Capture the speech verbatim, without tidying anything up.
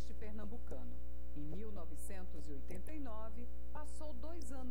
nordeste pernambucano. Em mil novecentos e oitenta e nove, passou dois anos